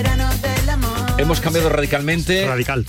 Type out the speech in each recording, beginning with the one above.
Hemos cambiado radicalmente. Radical.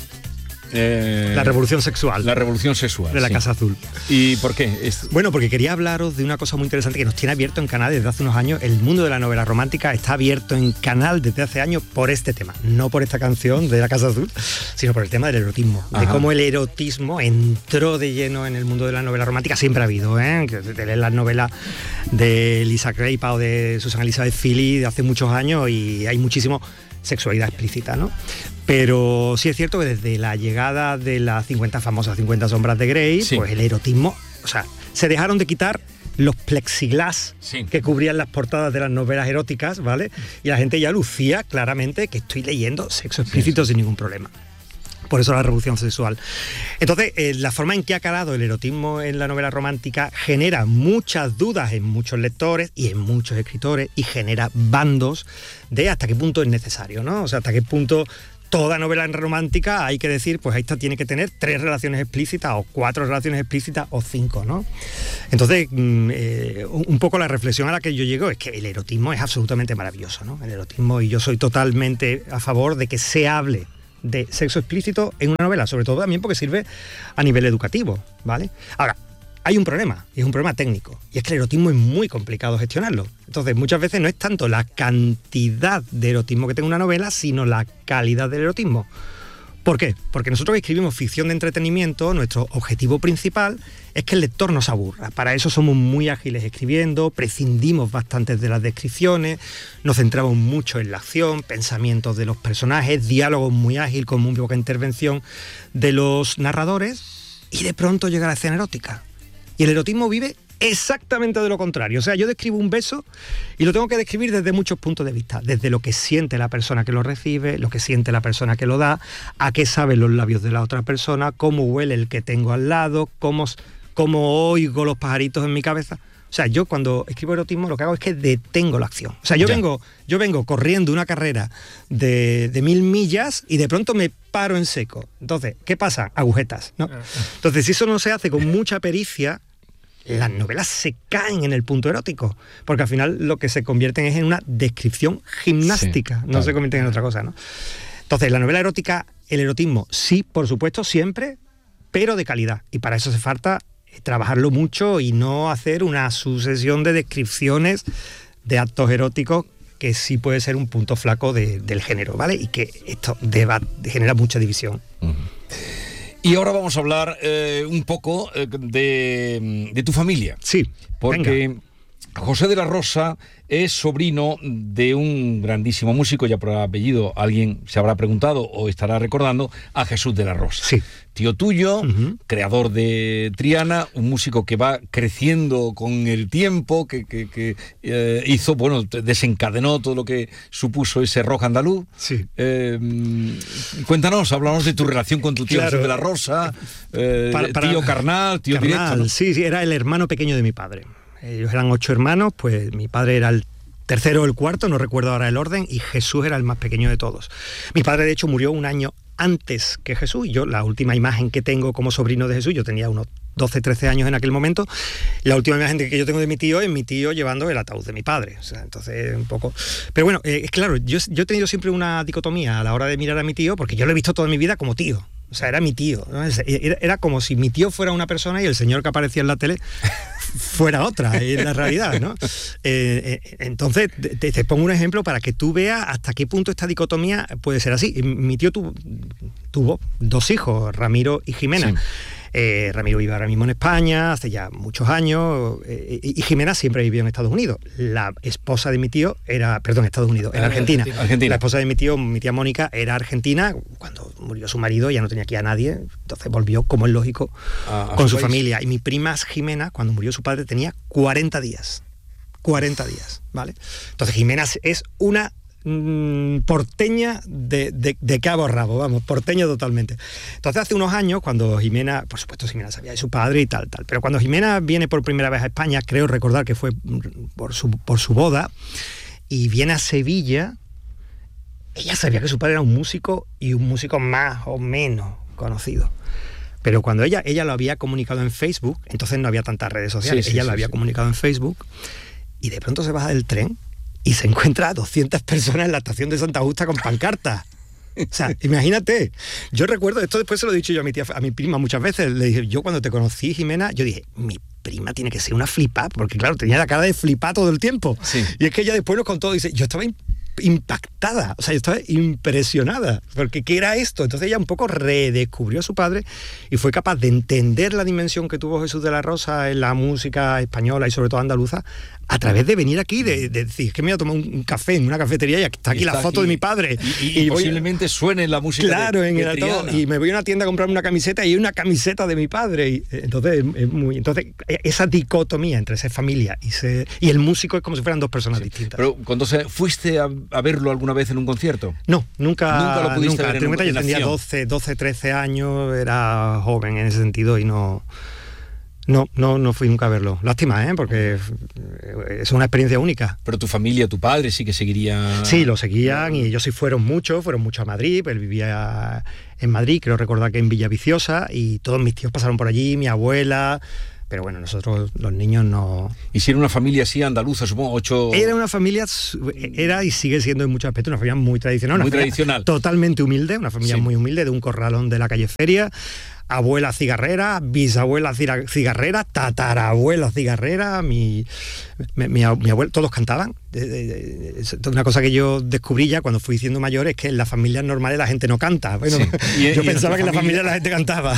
La revolución sexual. La revolución sexual. De la sí. Casa Azul. ¿Y por qué? Bueno, porque quería hablaros de una cosa muy interesante que nos tiene abierto en Canal desde hace unos años. El mundo de la novela romántica está abierto en Canal desde hace años por este tema. No por esta canción de la Casa Azul, sino por el tema del erotismo. Ajá. De cómo el erotismo entró de lleno en el mundo de la novela romántica. Siempre ha habido, que te lees las novelas de Lisa Crepa o de Susan Elizabeth Philly de hace muchos años y hay muchísimo sexualidad explícita, ¿no? Pero sí es cierto que desde la llegada de las famosas 50 sombras de Grey, sí, pues el erotismo, o sea, se dejaron de quitar los plexiglas, sí, que cubrían las portadas de las novelas eróticas, ¿vale? Y la gente ya lucía claramente que estoy leyendo sexo explícito, sí, sin ningún problema. Por eso la revolución sexual. Entonces, la forma en que ha calado el erotismo en la novela romántica genera muchas dudas en muchos lectores y en muchos escritores y genera bandos de hasta qué punto es necesario, ¿no? O sea, hasta qué punto toda novela romántica hay que decir, pues esta tiene que tener 3 relaciones explícitas o 4 relaciones explícitas o 5, ¿no? Entonces, un poco la reflexión a la que yo llego es que el erotismo es absolutamente maravilloso, ¿no? El erotismo, y yo soy totalmente a favor de que se hable de sexo explícito en una novela, sobre todo también porque sirve a nivel educativo, ¿vale? Ahora, hay un problema, y es un problema técnico, y es que el erotismo es muy complicado gestionarlo. Entonces, muchas veces no es tanto la cantidad de erotismo que tenga una novela, sino la calidad del erotismo. ¿Por qué? Porque nosotros que escribimos ficción de entretenimiento, nuestro objetivo principal es que el lector no se aburra. Para eso somos muy ágiles escribiendo, prescindimos bastante de las descripciones, nos centramos mucho en la acción, pensamientos de los personajes, diálogos muy ágiles con muy poca intervención de los narradores, y de pronto llega la escena erótica. Y el erotismo vive exactamente de lo contrario. O sea, yo describo un beso y lo tengo que describir desde muchos puntos de vista. Desde lo que siente la persona que lo recibe, lo que siente la persona que lo da, a qué saben los labios de la otra persona, cómo huele el que tengo al lado, cómo oigo los pajaritos en mi cabeza. O sea, yo cuando escribo erotismo lo que hago es que detengo la acción. O sea, yo vengo corriendo una carrera de 1000 millas y de pronto me paro en seco. Entonces, ¿qué pasa? Agujetas, ¿no? Entonces, si eso no se hace con mucha pericia, las novelas se caen en el punto erótico, porque al final lo que se convierten es en una descripción gimnástica, sí, no claro, se convierten en otra cosa, ¿no? Entonces, la novela erótica, el erotismo, sí, por supuesto, siempre, pero de calidad. Y para eso hace falta trabajarlo mucho y no hacer una sucesión de descripciones de actos eróticos que sí puede ser un punto flaco del género, ¿vale? Y que esto genera mucha división. Uh-huh. Y ahora vamos a hablar un poco de tu familia. Sí, porque venga. José de la Rosa es sobrino de un grandísimo músico, ya por apellido alguien se habrá preguntado o estará recordando, a Jesús de la Rosa. Sí. Tío tuyo, uh-huh, creador de Triana, un músico que va creciendo con el tiempo, que hizo, bueno, desencadenó todo lo que supuso ese rock andaluz. Sí. Cuéntanos, háblanos de tu relación con tu tío, claro, Jesús de la Rosa, tío carnal, tío carnal, directo, ¿no? Sí, era el hermano pequeño de mi padre. Ellos eran 8 hermanos, pues mi padre era el tercero o el cuarto, no recuerdo ahora el orden, y Jesús era el más pequeño de todos. Mi padre, de hecho, murió un año antes que Jesús, y yo, la última imagen que tengo como sobrino de Jesús, yo tenía unos 12, 13 años en aquel momento, la última imagen que yo tengo de mi tío es mi tío llevando el ataúd de mi padre. O sea, entonces, un poco... Pero bueno, claro, yo he tenido siempre una dicotomía a la hora de mirar a mi tío, porque yo lo he visto toda mi vida como tío. O sea, era mi tío, ¿no? Era como si mi tío fuera una persona y el señor que aparecía en la tele fuera otra, en la realidad, ¿no? Entonces, te pongo un ejemplo para que tú veas hasta qué punto esta dicotomía puede ser así. Mi tío tuvo 2 hijos, Ramiro y Jimena. Sí. Ramiro vive ahora mismo en España, hace ya muchos años, y Jimena siempre vivió en Estados Unidos. La esposa de mi tío era Argentina. La esposa de mi tío, mi tía Mónica, era argentina. Cuando murió su marido ya no tenía aquí a nadie, entonces volvió, como es lógico, con su familia. Y mi prima Jimena, cuando murió su padre, tenía 40 días, ¿vale? Entonces Jimena es una porteña de cabo a rabo, vamos, porteña totalmente. Entonces hace unos años, cuando Jimena, por supuesto Jimena sabía de su padre y tal, pero cuando Jimena viene por primera vez a España, creo recordar que fue por su boda, y viene a Sevilla, ella sabía que su padre era un músico, y un músico más o menos conocido. Pero cuando ella lo había comunicado en Facebook, entonces no había tantas redes sociales, ella lo había comunicado en Facebook, y de pronto se baja del tren y se encuentra a 200 personas en la estación de Santa Justa con pancartas. O sea, imagínate. Yo recuerdo, esto después se lo he dicho yo a mi tía, a mi prima muchas veces, le dije, yo cuando te conocí, Jimena, yo dije, mi prima tiene que ser una flipa, porque claro, tenía la cara de flipar todo el tiempo. Sí. Y es que ella después nos contó, dice, yo estaba impactada, o sea, yo estaba impresionada, porque ¿qué era esto? Entonces ella un poco redescubrió a su padre y fue capaz de entender la dimensión que tuvo Jesús de la Rosa en la música española y sobre todo andaluza, a través de venir aquí, de decir, es que me voy a tomar un café en una cafetería y está aquí la foto de mi padre. Y posiblemente suene la música claro, de Triana. Y me voy a una tienda a comprarme una camiseta y hay una camiseta de mi padre. Y, entonces esa dicotomía entre ser familia y el músico es como si fueran dos personas distintas. Pero cuando ¿fuiste a verlo alguna vez en un concierto? No, nunca lo pudiste ver yo tenía 12, 13 años, era joven en ese sentido y no fui nunca a verlo. Lástima, porque es una experiencia única. Pero tu familia, tu padre sí que seguiría... Sí, lo seguían y ellos sí fueron mucho a Madrid, él vivía en Madrid, creo recordar que en Villaviciosa, y todos mis tíos pasaron por allí, mi abuela... Pero bueno, nosotros los niños no... ¿Y si era una familia así andaluza, supongo, 8...? Era una familia, era y sigue siendo en muchos aspectos una familia muy tradicional. Muy tradicional. Totalmente humilde, una familia sí. muy humilde, de un corralón de la calle Feria. Abuela cigarrera, bisabuela cigarrera, tatarabuela cigarrera, mi abuela, todos cantaban. Una cosa que yo descubrí ya cuando fui siendo mayor es que en las familias normales la gente no canta. Bueno, sí. Yo pensaba que en la familia la gente cantaba.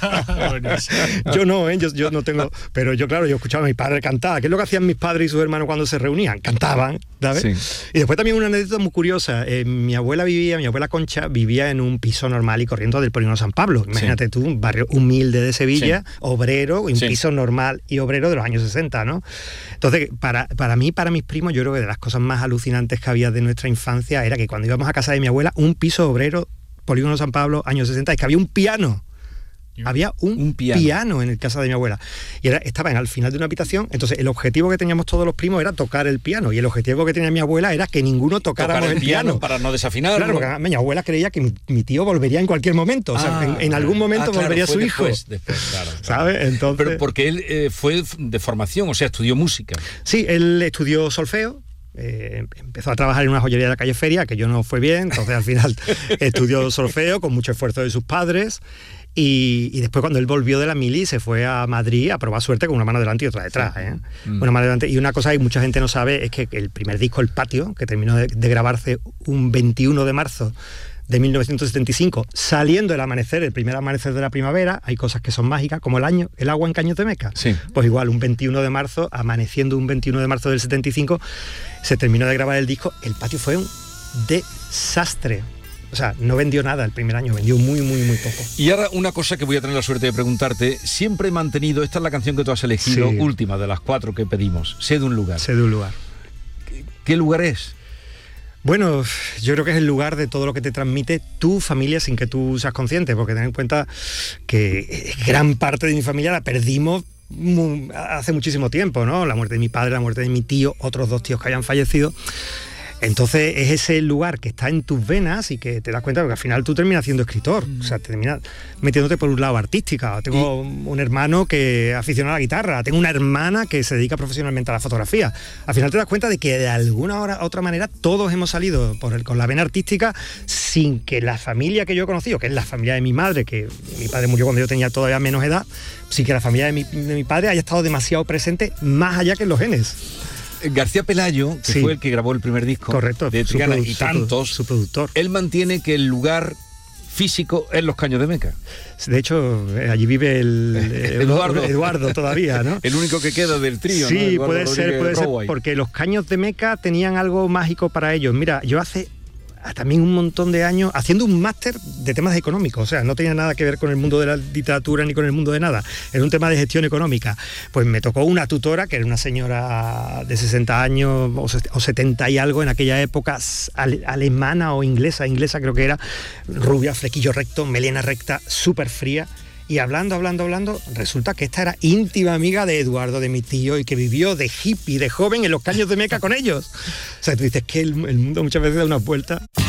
Yo no, yo no tengo... Pero yo escuchaba a mi padre cantar. ¿Qué es lo que hacían mis padres y sus hermanos cuando se reunían? Cantaban, ¿sabes? Sí. Y después también una anécdota muy curiosa. Mi abuela Concha vivía en un piso normal y corriente del Polígono San Pablo. Imagínate tú, un barrio humilde de Sevilla, obrero, un piso normal y obrero de los años 60, ¿no? Entonces, para mí, para mis primos, yo creo que de las cosas más alucinantes que había de nuestra infancia era que cuando íbamos a casa de mi abuela, un piso obrero, Polígono San Pablo, años 60, es que había un piano. Había un piano en el casa de mi abuela y estaba al final de una habitación. Entonces el objetivo que teníamos todos los primos era tocar el piano y el objetivo que tenía mi abuela era que ninguno tocáramos el piano para no desafinar. Claro, porque mi abuela creía que mi tío volvería en cualquier momento, o sea, en algún momento volvería su hijo. Después, claro. ¿Sabes? Entonces... Pero porque él fue de formación, o sea, estudió música. Sí, él estudió solfeo. Empezó a trabajar en una joyería de la calle Feria, que yo no fue bien, entonces al final estudió solfeo con mucho esfuerzo de sus padres. Y después cuando él volvió de la mili se fue a Madrid a probar suerte con una mano delante y otra detrás. Una mano delante. Y una cosa que mucha gente no sabe es que el primer disco, El Patio, que terminó de grabarse un 21 de marzo de 1975, saliendo el primer amanecer de la primavera, hay cosas que son mágicas, como el agua en Caños de Meca. Sí. Pues igual, un 21 de marzo, amaneciendo un 21 de marzo del 75, se terminó de grabar el disco. El Patio fue un desastre. O sea, no vendió nada el primer año, vendió muy, muy, muy poco. Y ahora una cosa que voy a tener la suerte de preguntarte, siempre he mantenido, esta es la canción que tú has elegido, última de las 4 que pedimos, Sé de un lugar. Sé de un lugar. ¿Qué lugar es? Bueno, yo creo que es el lugar de todo lo que te transmite tu familia sin que tú seas consciente, porque ten en cuenta que gran parte de mi familia la perdimos hace muchísimo tiempo, ¿no? La muerte de mi padre, la muerte de mi tío, otros 2 tíos que hayan fallecido. Entonces es ese lugar que está en tus venas y que te das cuenta, porque al final tú terminas siendo escritor, o sea, terminas metiéndote por un lado artística. Tengo un hermano que es aficionado a la guitarra, tengo una hermana que se dedica profesionalmente a la fotografía. Al final te das cuenta de que de alguna otra manera todos hemos salido con la vena artística sin que la familia que yo he conocido, que es la familia de mi madre, que mi padre murió cuando yo tenía todavía menos edad, sin que la familia de mi padre haya estado demasiado presente más allá que en los genes. García Pelayo, que fue el que grabó el primer disco, correcto, de Triana y tantos, su productor. Él mantiene que el lugar físico es los Caños de Meca. De hecho, allí vive Eduardo todavía, ¿no? El único que queda del trío, sí, ¿no? puede ser, porque los Caños de Meca tenían algo mágico para ellos. Mira, yo hace también un montón de años haciendo un máster de temas económicos, o sea, no tenía nada que ver con el mundo de la literatura ni con el mundo de nada, era un tema de gestión económica. Pues me tocó una tutora que era una señora de 60 años o 70 y algo en aquella época, alemana o inglesa creo que era, rubia, flequillo recto, melena recta, súper fría. Y hablando, resulta que esta era íntima amiga de Eduardo, de mi tío, y que vivió de hippie, de joven, en los Caños de Meca con ellos. O sea, tú dices que el mundo muchas veces da unas vueltas.